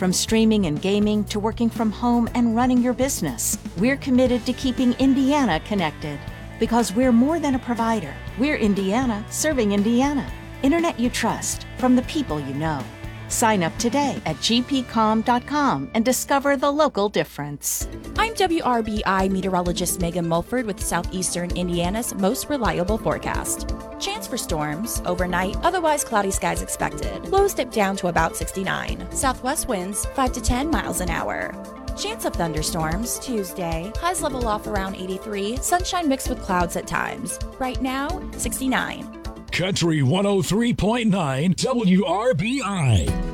From streaming and gaming to working from home and running your business, we're committed to keeping Indiana connected. Because we're more than a provider. We're Indiana serving Indiana. Internet you trust from the people you know. Sign up today at gpcom.com and discover the local difference. I'm WRBI meteorologist Megan Mulford with Southeastern Indiana's most reliable forecast. Chance for storms overnight, otherwise cloudy skies expected. Lows dip down to about 69. Southwest winds 5 to 10 miles an hour. Chance of thunderstorms Tuesday. Highs level off around 83. Sunshine mixed with clouds at times. Right now, 69. Country 103.9 WRBI.